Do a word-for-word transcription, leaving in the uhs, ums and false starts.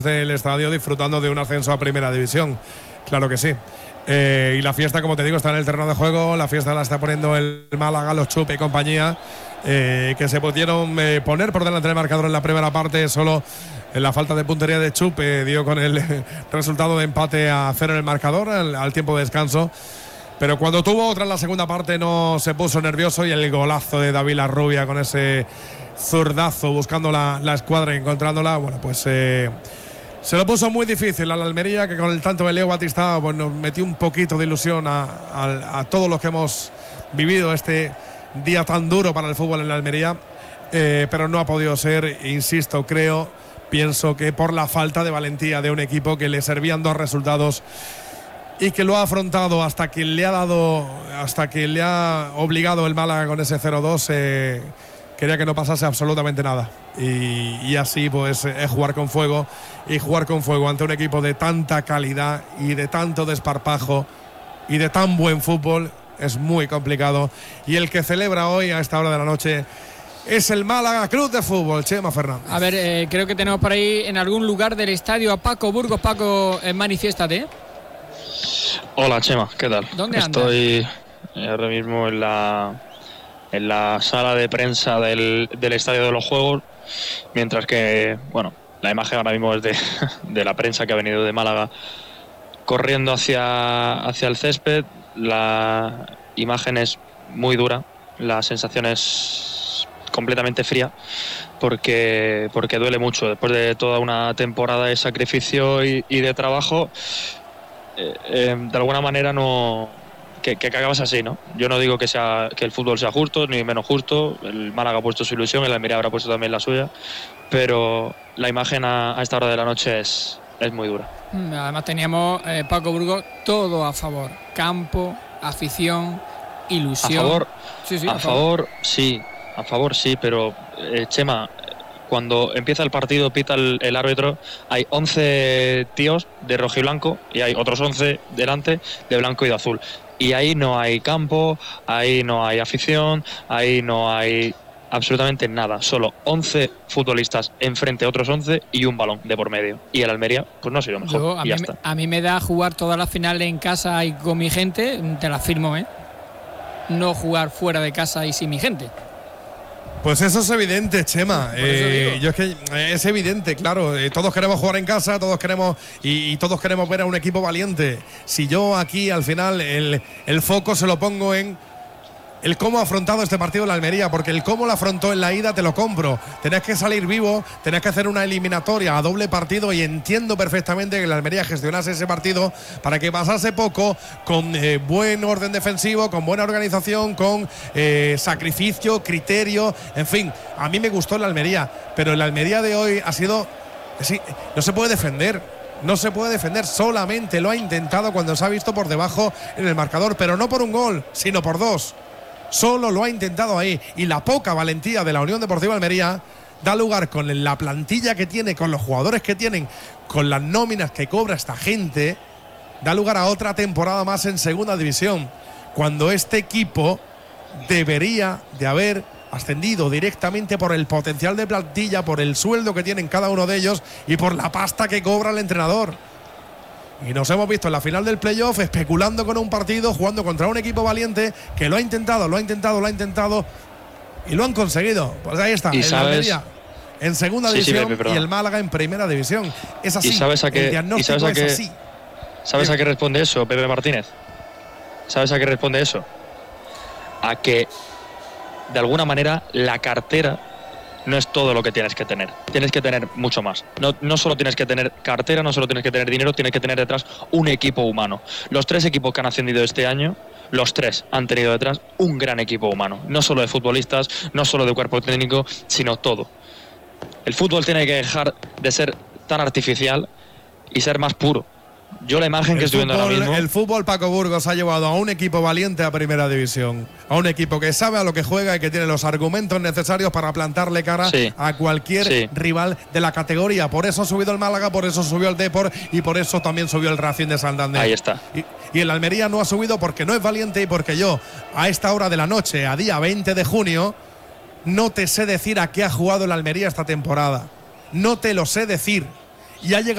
del estadio disfrutando de un ascenso a primera división. Claro que sí. Eh, y la fiesta, como te digo, está en el terreno de juego. La fiesta la está poniendo el Málaga, los Chupe y compañía, eh, que se pudieron eh, poner por delante del marcador en la primera parte. Solo en la falta de puntería de Chupe dio con el resultado de empate a cero en el marcador al, al tiempo de descanso. Pero cuando tuvo otra en la segunda parte no se puso nervioso, y el golazo de David Larrubia con ese zurdazo buscando la, la escuadra y encontrándola, bueno, pues eh, se lo puso muy difícil a la Almería, que con el tanto de Leo Batista pues nos metió un poquito de ilusión a, a, a todos los que hemos vivido este día tan duro para el fútbol en la Almería, eh, pero no ha podido ser, insisto, creo, pienso que por la falta de valentía de un equipo que le servían dos resultados y que lo ha afrontado hasta que le ha dado, hasta que le ha obligado el Málaga con ese cero dos. Eh, quería que no pasase absolutamente nada, y, y así pues es jugar con fuego, y jugar con fuego ante un equipo de tanta calidad y de tanto desparpajo y de tan buen fútbol es muy complicado. Y el que celebra hoy a esta hora de la noche es el Málaga Club de Fútbol. Chema Fernández. A ver, eh, creo que tenemos por ahí en algún lugar del estadio a Paco Burgos. Paco, eh, manifiéstate. Hola, Chema, ¿qué tal? ¿Dónde andas? Estoy ahora mismo en la, en la sala de prensa del, del Estadio de los Juegos, mientras que, bueno, la imagen ahora mismo es de, de la prensa que ha venido de Málaga corriendo hacia, hacia el césped. La imagen es muy dura, la sensación es completamente fría, porque, porque duele mucho. Después de toda una temporada de sacrificio y, y de trabajo, Eh, eh, de alguna manera no que, que acabas así, ¿no? Yo no digo que sea que el fútbol sea justo ni menos justo. El Málaga ha puesto su ilusión, el Almería habrá puesto también la suya, pero la imagen a, a esta hora de la noche es, es muy dura. Además teníamos, eh, Paco Burgos, todo a favor: campo, afición, ilusión. A favor, sí, sí, a, a favor, favor sí, a favor sí, pero eh, Chema, cuando empieza el partido, pita el, el árbitro, hay once tíos de rojo y blanco y hay otros once delante de blanco y de azul. Y ahí no hay campo, ahí no hay afición, ahí no hay absolutamente nada. Solo once futbolistas enfrente a otros once y un balón de por medio. Y el Almería, pues no ha sido mejor. Yo, a, y ya mí, está. a mí me da jugar todas las finales en casa y con mi gente, te la firmo, ¿eh? No jugar fuera de casa y sin mi gente. Pues eso es evidente, Chema. Eh, yo es que es evidente, claro. Eh, todos queremos jugar en casa, todos queremos y, y todos queremos ver a un equipo valiente. Si yo aquí al final el, el foco se lo pongo en el cómo ha afrontado este partido la Almería, porque el cómo lo afrontó en la ida te lo compro. Tenés que salir vivo, tenés que hacer una eliminatoria a doble partido, y entiendo perfectamente que la Almería gestionase ese partido para que pasase poco, con eh, buen orden defensivo, con buena organización, con eh, sacrificio, criterio, en fin. A mí me gustó la Almería, pero la Almería de hoy ha sido… Sí, no se puede defender. No se puede defender, solamente lo ha intentado cuando se ha visto por debajo en el marcador, pero no por un gol, sino por dos. Solo lo ha intentado ahí, y la poca valentía de la Unión Deportiva Almería da lugar, con la plantilla que tiene, con los jugadores que tienen, con las nóminas que cobra esta gente, da lugar a otra temporada más en segunda división, cuando este equipo debería de haber ascendido directamente por el potencial de plantilla, por el sueldo que tienen cada uno de ellos y por la pasta que cobra el entrenador. Y nos hemos visto en la final del playoff especulando con un partido, jugando contra un equipo valiente que lo ha intentado, lo ha intentado, lo ha intentado y lo han conseguido. Pues ahí está, ¿Y el sabes? Almería en segunda sí, división sí, y el Málaga en primera división. Es así. ¿Y sabes a qué, el diagnóstico ¿y sabes a qué, es así. ¿Sabes a qué responde eso, Pepe Martínez? ¿Sabes a qué responde eso? A que de alguna manera la cartera no es todo lo que tienes que tener. Tienes que tener mucho más. No, no solo tienes que tener cartera, no solo tienes que tener dinero, tienes que tener detrás un equipo humano. Los tres equipos que han ascendido este año, los tres han tenido detrás un gran equipo humano. No solo de futbolistas, no solo de cuerpo técnico, sino todo. El fútbol tiene que dejar de ser tan artificial y ser más puro. Yo la imagen que el estoy fútbol, viendo ahora mismo… El fútbol Paco Burgos ha llevado a un equipo valiente a primera división, a un equipo que sabe a lo que juega y que tiene los argumentos necesarios para plantarle cara sí, a cualquier sí. rival de la categoría. Por eso ha subido el Málaga, por eso subió el Depor y por eso también subió el Racing de Santander. Ahí está. Y, y el Almería no ha subido porque no es valiente y porque yo, a esta hora de la noche, a día veinte de junio, no te sé decir a qué ha jugado el Almería esta temporada. No te lo sé decir. Y ha llegado